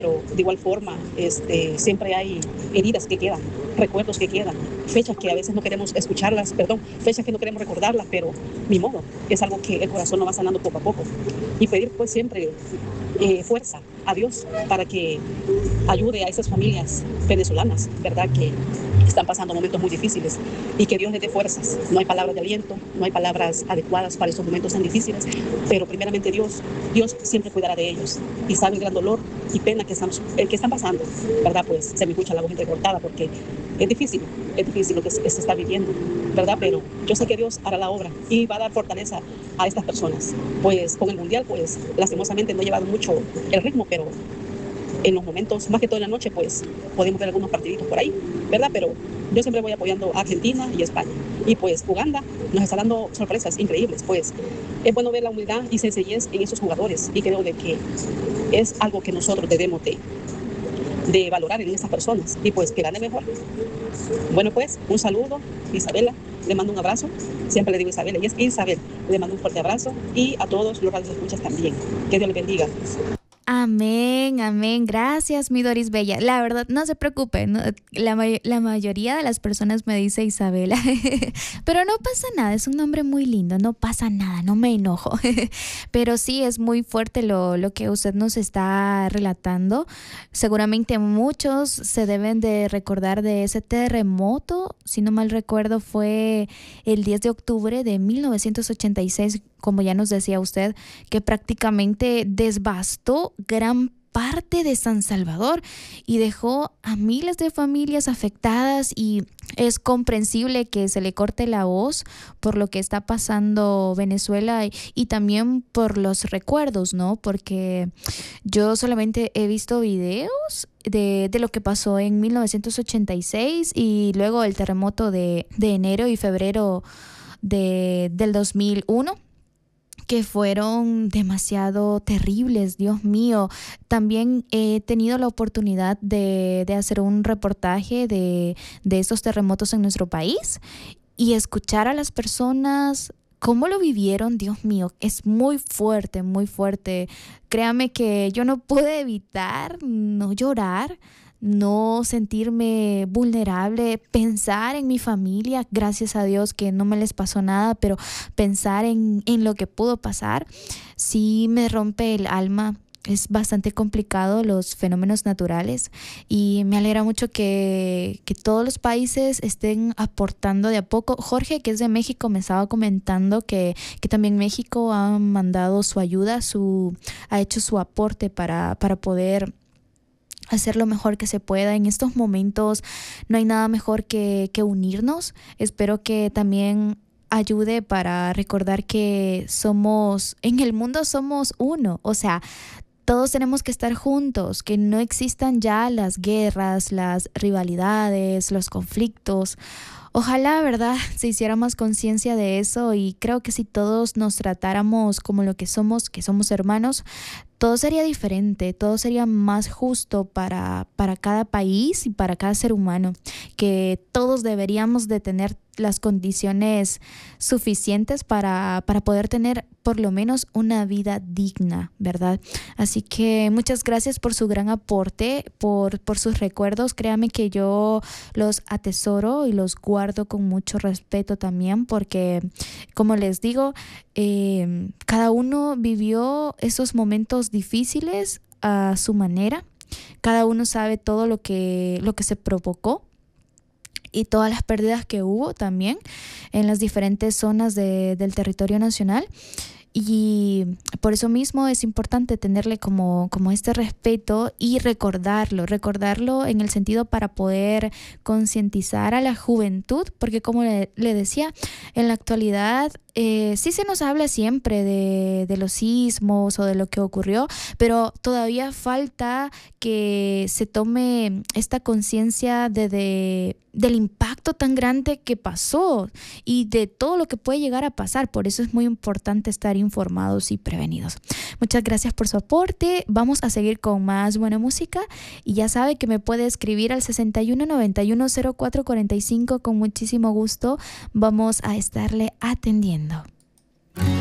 Pero de igual forma, siempre hay heridas que quedan, recuerdos que quedan, fechas que a veces no queremos escucharlas, perdón, fechas que no queremos recordarlas, pero ni modo, es algo que el corazón lo va sanando poco a poco. Y pedir pues siempre fuerza a Dios para que ayude a esas familias venezolanas, ¿verdad? Que están pasando momentos muy difíciles y que Dios les dé fuerzas. No hay palabras de aliento, no hay palabras adecuadas para esos momentos tan difíciles, pero primeramente Dios siempre cuidará de ellos y sabe el gran dolor y pena que están pasando, ¿verdad? Pues se me escucha la voz entrecortada porque es difícil lo que se está viviendo, ¿verdad? Pero yo sé que Dios hará la obra y va a dar fortaleza a estas personas. Pues con el Mundial, pues lastimosamente no he llevado mucho el ritmo, pero en los momentos, más que todo en la noche, pues podemos ver algunos partiditos por ahí, ¿verdad? Pero yo siempre voy apoyando a Argentina y España. Y pues Uganda nos está dando sorpresas increíbles, pues es bueno ver la humildad y sencillez en esos jugadores y creo de que es algo que nosotros debemos de valorar en estas personas y pues que gane mejor. Bueno, pues un saludo, Isabela, le mando un abrazo, siempre le digo Isabela y es Isabel, le mando un fuerte abrazo y a todos los radioescuchas también. Que Dios les bendiga. Amén, amén. Gracias, mi Doris Bella. La verdad, no se preocupe, ¿no? La mayoría de las personas me dice Isabela, pero no pasa nada, es un nombre muy lindo, no pasa nada, no me enojo. Pero sí, es muy fuerte lo que usted nos está relatando. Seguramente muchos se deben de recordar de ese terremoto, si no mal recuerdo fue el 10 de octubre de 1986, como ya nos decía usted, que prácticamente devastó gran parte de San Salvador y dejó a miles de familias afectadas, y es comprensible que se le corte la voz por lo que está pasando Venezuela y también por los recuerdos, ¿no? Porque yo solamente he visto videos de lo que pasó en 1986 y luego el terremoto de enero y febrero del 2001, que fueron demasiado terribles, Dios mío. También he tenido la oportunidad de hacer un reportaje de estos terremotos en nuestro país y escuchar a las personas cómo lo vivieron. Dios mío, es muy fuerte, muy fuerte. Créame que yo no pude evitar no llorar, no sentirme vulnerable, pensar en mi familia, gracias a Dios que no me les pasó nada, pero pensar en lo que pudo pasar, sí me rompe el alma. Es bastante complicado los fenómenos naturales y me alegra mucho que todos los países estén aportando de a poco. Jorge, que es de México, me estaba comentando que también México ha mandado su ayuda, ha hecho su aporte para poder hacer lo mejor que se pueda. En estos momentos no hay nada mejor que unirnos. Espero que también ayude para recordar que en el mundo somos uno. O sea, todos tenemos que estar juntos, que no existan ya las guerras, las rivalidades, los conflictos. Ojalá, ¿verdad?, se hiciera más conciencia de eso, y creo que si todos nos tratáramos como lo que somos hermanos, todo sería diferente, todo sería más justo para cada país y para cada ser humano, que todos deberíamos de tener las condiciones suficientes para poder tener por lo menos una vida digna, ¿verdad? Así que muchas gracias por su gran aporte, por sus recuerdos. Créame que yo los atesoro y los guardo con mucho respeto también, porque, como les digo, cada uno vivió esos momentos difíciles a su manera. Cada uno sabe todo lo que se provocó y todas las pérdidas que hubo también en las diferentes zonas del territorio nacional. Y por eso mismo es importante tenerle como este respeto y recordarlo en el sentido para poder concientizar a la juventud, porque como le decía, en la actualidad sí se nos habla siempre de los sismos o de lo que ocurrió, pero todavía falta que se tome esta conciencia del impacto tan grande que pasó y de todo lo que puede llegar a pasar. Por eso es muy importante estar informados y prevenidos. Muchas gracias por su aporte. Vamos a seguir con más buena música y ya sabe que me puede escribir al 61910445. Con muchísimo gusto vamos a estarle atendiendo.